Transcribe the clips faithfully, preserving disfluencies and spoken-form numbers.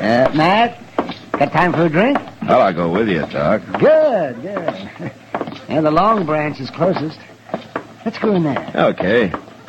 Uh, Matt, got time for a drink? Well, I'll go with you, Doc. Good, good. And the Long Branch is closest. Let's go in there. Okay.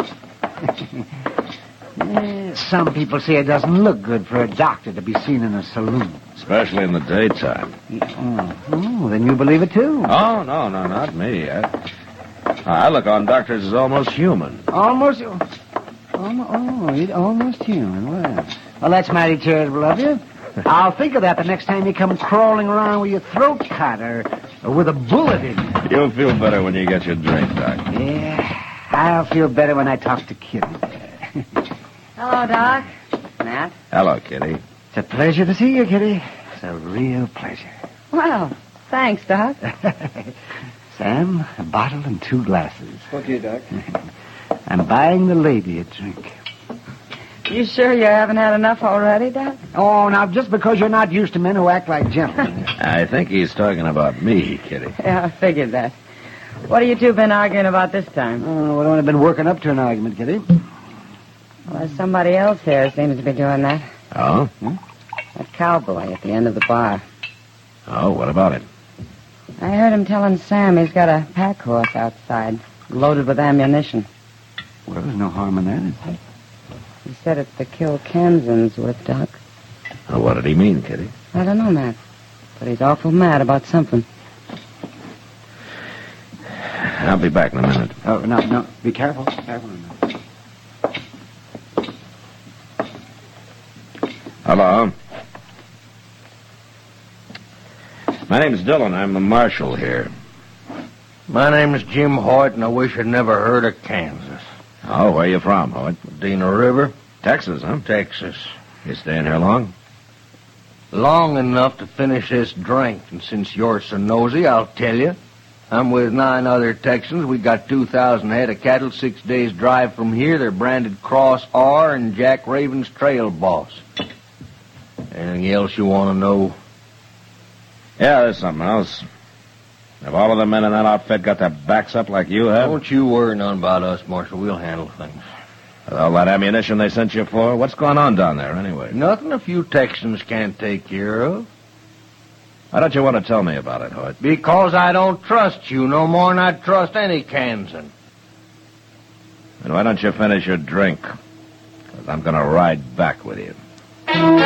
Eh, some people say it doesn't look good for a doctor to be seen in a saloon. Especially in the daytime. Oh, oh, then you believe it, too? Oh, no, no, not me. I, I look on doctors as almost human. Almost... Almost, oh, almost human. Well, well, that's mighty charitable of you. I'll think of that the next time you come crawling around with your throat cut or, or with a bullet in it. You'll feel better when you get your drink, Doc. Yeah, I'll feel better when I talk to Kitty. Hello, Doc. Matt. Hello, Kitty. It's a pleasure to see you, Kitty. It's a real pleasure. Well, thanks, Doc. Sam, a bottle and two glasses. Okay, Doc. I'm buying the lady a drink. You sure you haven't had enough already, Doc? Oh, now, just because you're not used to men who act like gentlemen. I think he's talking about me, Kitty. Yeah, I figured that. What have you two been arguing about this time? Oh, we've only been working up to an argument, Kitty. Well, somebody else here seems to be doing that. Oh? Hmm? That cowboy at the end of the bar. Oh, what about him? I heard him telling Sam he's got a pack horse outside, loaded with ammunition. Well, there's no harm in that, is there? He said it's to kill Kansans with, Doc. Oh, what did he mean, Kitty? I don't know, Matt. But he's awful mad about something. I'll be back in a minute. Oh, no, no. Be careful. Careful. Hello. My name's Dillon. I'm the marshal here. My name is Jim Hoyt, and I wish I'd never heard of Kansas. Oh, where you from, Hoyt? Dina River, Texas, huh? Texas. You staying here long? Long enough to finish this drink, and since you're so nosy, I'll tell you. I'm with nine other Texans. We got two thousand head of cattle six days' drive from here. They're branded Cross R and Jack Raven's trail boss. Anything else you want to know? Yeah, there's something else. Have all of the men in that outfit got their backs up like you have? Don't you worry none about us, Marshal. We'll handle things. With all that ammunition they sent you for? What's going on down there, anyway? Nothing a few Texans can't take care of. Why don't you want to tell me about it, Hoyt? Because I don't trust you no more than I trust any Kansan. And why don't you finish your drink? Because I'm going to ride back with you.